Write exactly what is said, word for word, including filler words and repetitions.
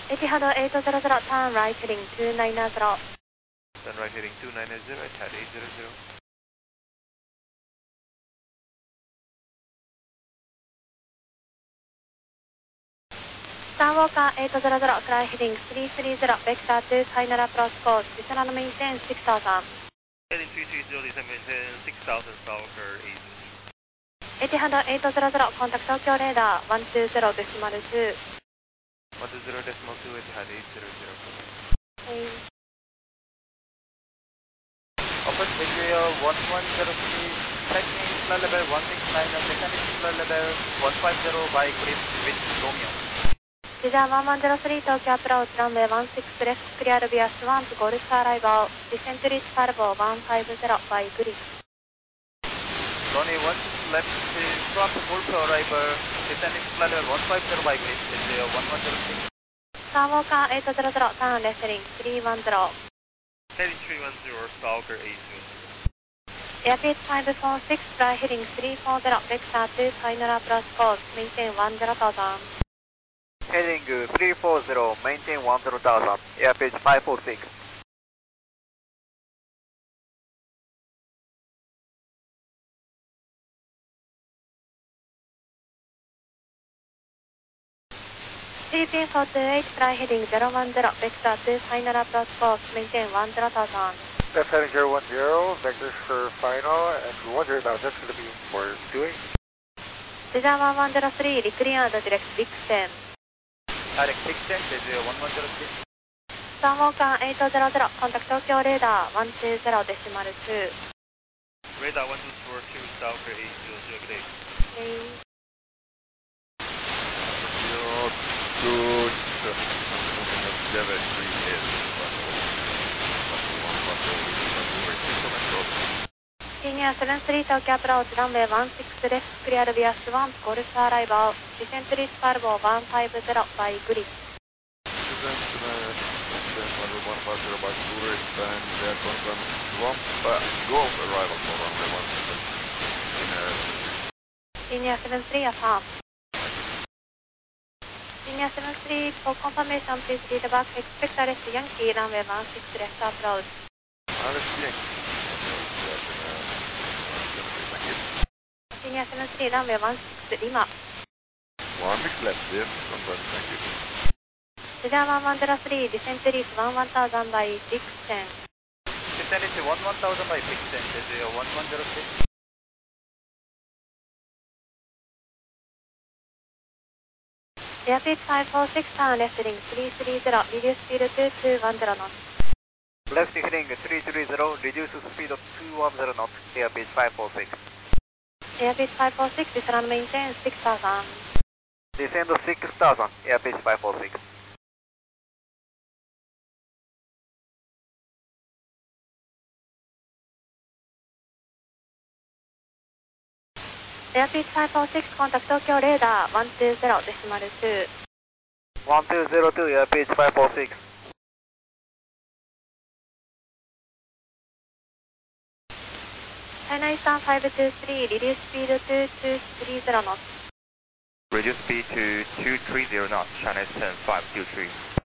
Etihad eight hundred, turn right heading two nine zero. Turn right heading two nine zero, Etihad eight hundred. Skywalker eight hundred, fly heading three three zero, vector two final approach course, descend and maintain six thousand. Heading three three zero, descend maintain six thousand, Skywalker eight. Etihad eight hundred, contact Tokyo radar one two zero decimal two. one two zero decimal two, Etihad eight hundred. Okay. Approach Victoria one one zero three, taxi flight level one six nine, descending flight level one five zero by grip with Romeo. Cesar one one zero three, Tokyo approach runway one six left, clear via Swan to Golf arrival, descent reach Parvo one five zero by grip. Runway one six left, swap to Golf arrival, descending flight level one five zero by grip, Victoria one one zero three. Skywalker eight hundred, turn left heading three one zero. Heading three one zero, Skywalker eight hundred. Airspeed five four six, fly heading three four zero, vector two final approach course, maintain one zero thousand. Heading three four zero, maintain one zero thousand, airspeed five four six. Philippine four two eight, fly heading zero one zero, vector two final approach course, maintain one zero thousand. Left heading zero one zero, vectors for final, and one zero thousand, that's going to be for doing. Cesar one one zero three, recleared direct Vixen. Direct Vixen, Cesar one one zero three. Skywalker eight hundred, contact Tokyo radar one two zero decimal two. Radar one two four two, Skywalker eight hundred, good day. Okay. Senior seven three, Tokyo approach runway one six left, clear via Swan to Golf arrival, descent reach Parvo one five zero by grip. Senior seven three, affirm. Senior seven three, for confirmation, please read back, expect arrest Yankee runway one six left approach. Senior seven three, runway one six Lima. one six left, yes, confirm, thank you. Cesar one one zero three, descent reach one one thousand by Vixen. Descent reach one one thousand by Vixen, Cesar one one zero three. Airspeed five four six, turn left heading three three zero, reduce speed two two one zero knots. Left heading three three zero, reduce speed of two one zero knots, airspeed five four six. Airspeed five four six, descend and maintain six thousand. Descend to six thousand, airspeed five four six. Airspeed five four six, contact Tokyo radar one two zero decimal two. one two zero two, airspeed five four six. China Eastern five two three, reduce speed two two three zero knots. Reduce speed to two three zero knots, China Eastern five two three.